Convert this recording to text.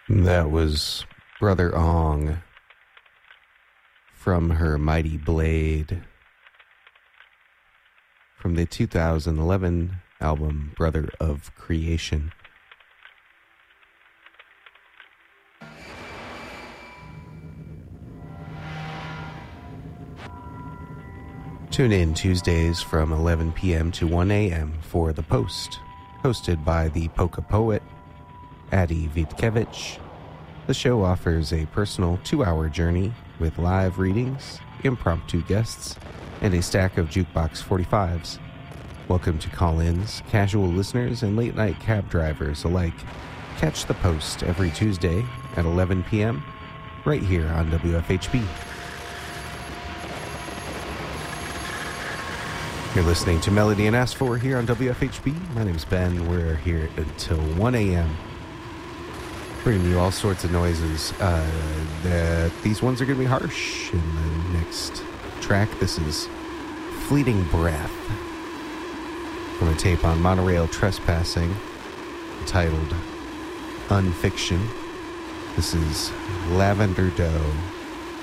That was Brother Ong from her Mighty Blade from the 2011 album Brother of Creation. Tune in Tuesdays from 11 p.m. to 1 a.m. for The Post, hosted by the Polka Poet, Adi Vitkevich. The show offers a personal 2-hour journey with live readings, impromptu guests, and a stack of jukebox 45s. Welcome to call-ins, casual listeners, and late-night cab drivers alike. Catch The Post every Tuesday at 11 p.m. right here on WFHB. You're listening to Melody and Ask For here on WFHB. My name's Ben. We're here until 1 a.m. bringing you all sorts of noises. These ones are going to be harsh. In the next track, this is Fleeting Breath from a tape on Monorail Trespassing titled Unfiction. This is Lavender Doe.